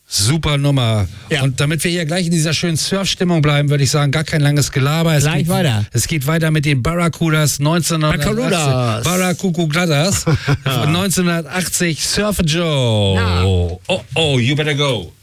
Super Nummer. Ja. Und damit wir hier gleich in dieser schönen Surfstimmung bleiben, würde ich sagen, gar kein langes Gelaber. Gleich weiter. Es geht weiter mit den Barracudas 1980. Barracudas 1980. Surfer Joe. Ja. Oh, you better go.